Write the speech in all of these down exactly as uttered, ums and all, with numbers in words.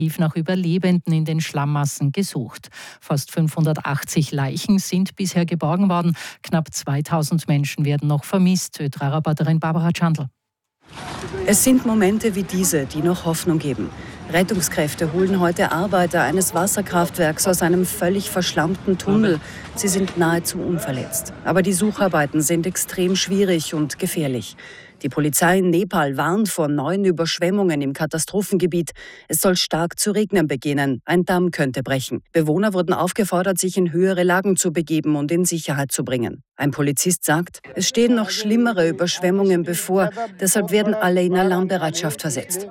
nach Überlebenden in den Schlammmassen gesucht. Fast fünfhundertachtzig Leichen sind bisher geborgen worden. Knapp zweitausend Menschen werden noch vermisst. Ö drei-Reporterin Barbara Chandl. Es sind Momente wie diese, die noch Hoffnung geben. Rettungskräfte holen heute Arbeiter eines Wasserkraftwerks aus einem völlig verschlammten Tunnel. Sie sind nahezu unverletzt. Aber die Sucharbeiten sind extrem schwierig und gefährlich. Die Polizei in Nepal warnt vor neuen Überschwemmungen im Katastrophengebiet. Es soll stark zu regnen beginnen. Ein Damm könnte brechen. Bewohner wurden aufgefordert, sich in höhere Lagen zu begeben und in Sicherheit zu bringen. Ein Polizist sagt, es stehen noch schlimmere Überschwemmungen bevor. Deshalb werden alle in Alarmbereitschaft versetzt.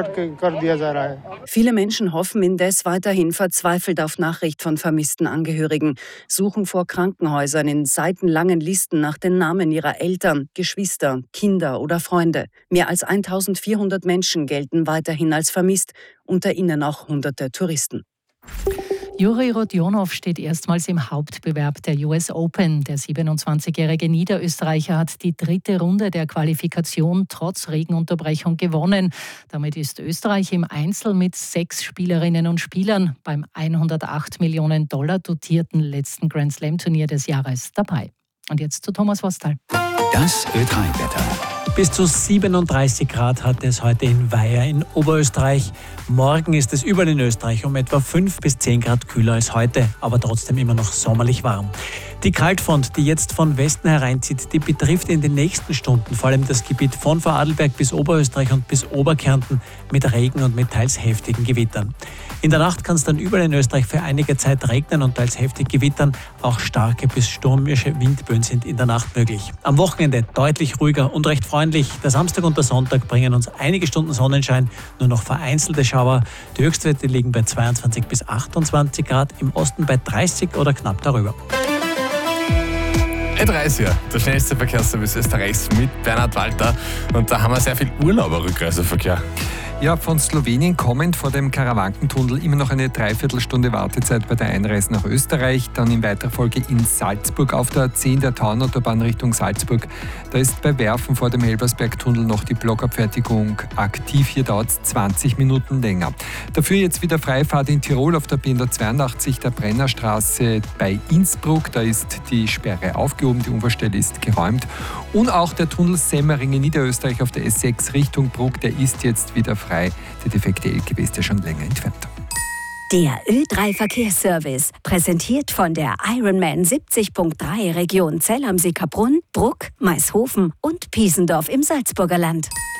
Viele Menschen hoffen indes weiterhin verzweifelt auf Nachricht von vermissten Angehörigen, suchen vor Krankenhäusern in seitenlangen Listen nach den Namen ihrer Eltern, Geschwister, Kinder oder Freunde. Mehr als eintausendvierhundert Menschen gelten weiterhin als vermisst, unter ihnen auch hunderte Touristen. Juri Rodionov steht erstmals im Hauptbewerb der U S Open. Der siebenundzwanzigjährige Niederösterreicher hat die dritte Runde der Qualifikation trotz Regenunterbrechung gewonnen. Damit ist Österreich im Einzel mit sechs Spielerinnen und Spielern beim hundertacht Millionen Dollar dotierten letzten Grand-Slam-Turnier des Jahres dabei. Und jetzt zu Thomas Wostal. Das Ö drei Wetter. Bis zu siebenunddreißig Grad hat es heute in Weiher in Oberösterreich. Morgen ist es überall in Österreich um etwa fünf bis zehn Grad kühler als heute, aber trotzdem immer noch sommerlich warm. Die Kaltfront, die jetzt von Westen hereinzieht, die betrifft in den nächsten Stunden vor allem das Gebiet von Vorarlberg bis Oberösterreich und bis Oberkärnten mit Regen und mit teils heftigen Gewittern. In der Nacht kann es dann überall in Österreich für einige Zeit regnen und teils heftig gewittern. Auch starke bis stürmische Windböen sind in der Nacht möglich. Am Wochenende deutlich ruhiger und recht freundlich. Der Samstag und der Sonntag bringen uns einige Stunden Sonnenschein, nur noch vereinzelte Schauer. Die Höchstwerte liegen bei zweiundzwanzig bis achtundzwanzig Grad, im Osten bei dreißig oder knapp darüber. Ö drei ist ja der schnellste Verkehrsservice Österreichs mit Bernhard Walter. Und da haben wir sehr viel Urlauber-Rückreiseverkehr. Ja, von Slowenien kommend vor dem Karawankentunnel immer noch eine Dreiviertelstunde Wartezeit bei der Einreise nach Österreich. Dann in weiterer Folge in Salzburg auf der A zehn der Tauernautobahn Richtung Salzburg. Da ist bei Werfen vor dem Helbersbergtunnel noch die Blockabfertigung aktiv. Hier dauert es zwanzig Minuten länger. Dafür jetzt wieder Freifahrt in Tirol auf der B hundertzweiundachtzig der Brennerstraße bei Innsbruck. Da ist die Sperre aufgehoben, die Unfallstelle ist geräumt. Und auch der Tunnel Semmering in Niederösterreich auf der S sechs Richtung Bruck, der ist jetzt wieder frei. Der defekte L K W ist ja schon länger entfernt. Der Ö drei Verkehrsservice, präsentiert von der Ironman siebzig Punkt drei Region Zell am See Kaprun, Bruck, Maishofen und Piesendorf im Salzburger Land.